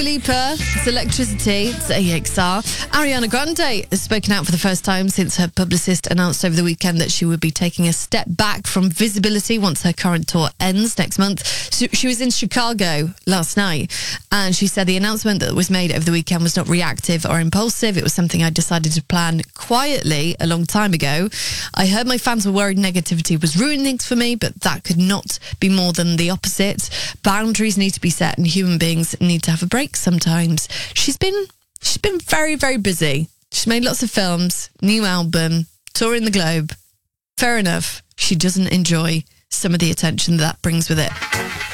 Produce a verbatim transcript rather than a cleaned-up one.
Lipa, it's Electricity, it's A X R. Ariana Grande has spoken out for the first time since her publicist announced over the weekend that she would be taking a step back from visibility once her current tour ends next month. So she was in Chicago last night, and she said the announcement that was made over the weekend was not reactive or impulsive. It was something I decided to plan quietly a long time ago. I heard my fans were worried negativity was ruining things for me, but that could not be more than the opposite. Boundaries need to be set, and human beings need to have a break sometimes. She's been she's been very, very busy. She's made lots of films, new album, touring the globe. Fair enough. She doesn't enjoy some of the attention that brings with it.